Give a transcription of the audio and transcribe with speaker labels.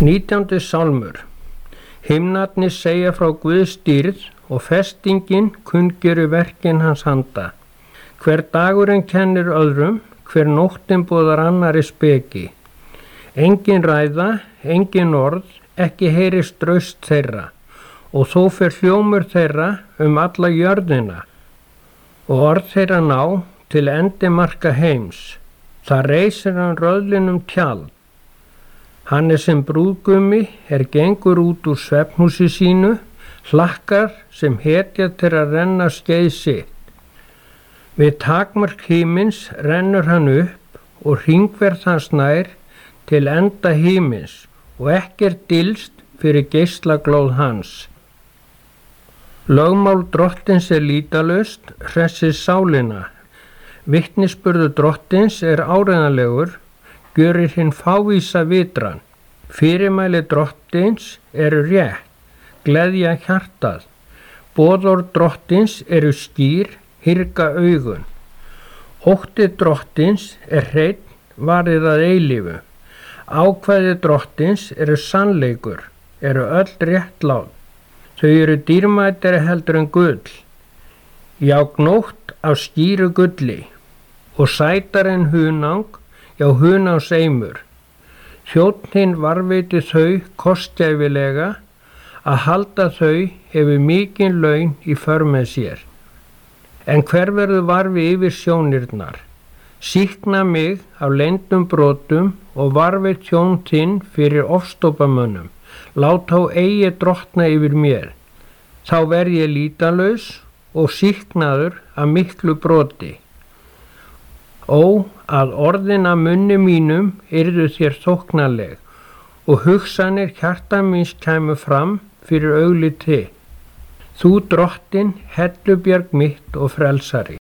Speaker 1: 19. sálmur. Himnarnir segja frá Guðs dýrð og festingin kunngerir verkin hans handa. Hver dagurinn kennir öðrum, hver nóttin boðar annari speki. Engin ræða, engin orð, ekki heyrist draust þeirra, og þó fer hljómur þeirra alla jörðina, og orð þeirra ná til endimarka heims. Það reisir hann röðlinum tjald. Hann sem brúðgumi gengur út úr svefnhúsi sínu, hlakkar sem hetja til að renna skeið sitt. Við takmark himins rennur hann upp og hringverð hans nær til enda himins og ekkert dylst fyrir geislaglóð hans. Lögmál drottins lýtalaust, hressir sálina. Vitnisburður drottins áreiðanlegur, gjörir hinn fávísa vitran. Fyrirmæli drottins rétt, gleðja hjartað. Boðorð drottins skýr, hyrga augun. Ótti drottins hreinn, varið að eilífu. Ákvæði drottins sannleikur, öll réttlát. Þau dýrmætari heldur en gull. Já, gnótt af skýru gulli og sætar en hunang, já hunangs eimur. Þjónninn varveiti þau kostgæfilega, að halda þau hefur mikinn laun í för með sér. En hver verður varfi yfir sjónirnar? Sýkna mig af leyndum brotum og varfi tjón þinn fyrir ofstópamönnum. Lát þá eigi drottna yfir mér. Þá verð ég lýtalaus og sýknaður af miklu broti. Ó, að orðin af munni mínum yrðu þér þóknanleg og hugsanir hjarta míns kæmu fram fyrir augliti. Þú drottin, hellubjarg mitt og frelsari.